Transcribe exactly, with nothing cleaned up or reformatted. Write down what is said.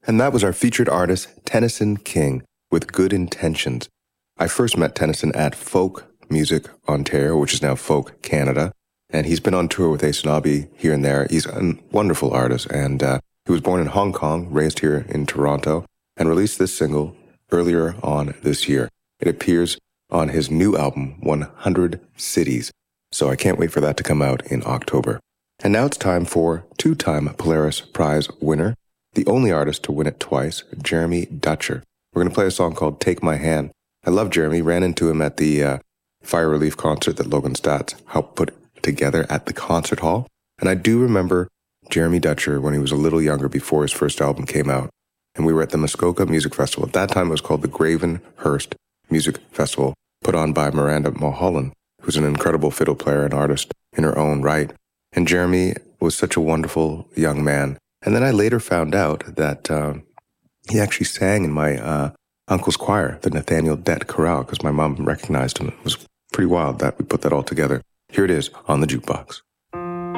And that was our featured artist, Tennyson King, with Good Intentions. I first met Tennyson at Folk Music Ontario, which is now Folk Canada, and he's been on tour with Ace and Abby here and there. He's a wonderful artist, and uh, he was born in Hong Kong, raised here in Toronto, and released this single earlier on this year. It appears on his new album, one hundred Cities, so I can't wait for that to come out in October. And now it's time for two-time Polaris Prize winner, the only artist to win it twice, Jeremy Dutcher. We're going to play a song called Take My Hand. I love Jeremy, ran into him at the uh, Fire Relief concert that Logan Stats helped put together at the concert hall. And I do remember Jeremy Dutcher when he was a little younger before his first album came out. And we were at the Muskoka Music Festival. At that time, it was called the Gravenhurst Music Festival, put on by Miranda Mulholland, who's an incredible fiddle player and artist in her own right. And Jeremy was such a wonderful young man. And then I later found out that uh, he actually sang in my uh, uncle's choir, the Nathaniel Dett Chorale, because my mom recognized him. It was pretty wild that we put that all together. Here it is on the jukebox.